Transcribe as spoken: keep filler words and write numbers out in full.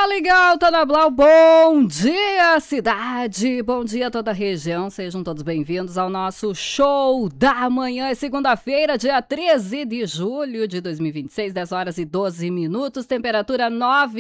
legal, tá na Blau. Bom dia, cidade. Bom dia, toda a região. Sejam todos bem-vindos ao nosso show da manhã. É segunda-feira, dia treze de julho de dois mil e vinte e seis, dez horas e doze minutos. Temperatura nove